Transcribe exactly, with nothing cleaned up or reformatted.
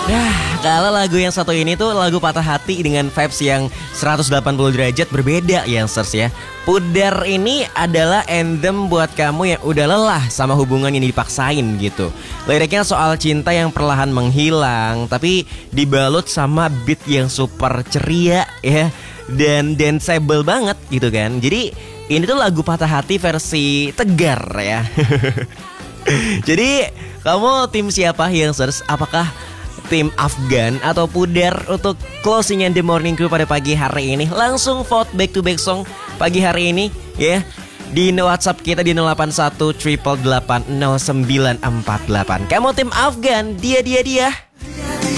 Nah, kalau lagu yang satu ini tuh lagu patah hati dengan vibes yang seratus delapan puluh derajat berbeda ya, Youngsters ya. Pudar ini adalah anthem buat kamu yang udah lelah sama hubungan yang dipaksain gitu. Liriknya soal cinta yang perlahan menghilang, tapi dibalut sama beat yang super ceria ya, dan danceable banget gitu kan. Jadi ini tuh lagu patah hati versi tegar ya. Jadi kamu tim siapa, Youngsters? Apakah tim Afgan atau Pudar untuk closing and the morning crew pada pagi hari ini? Langsung vote back to back song pagi hari ini ya, di WhatsApp kita di nol delapan satu delapan delapan delapan nol sembilan empat delapan. Kamu tim Afgan, dia dia dia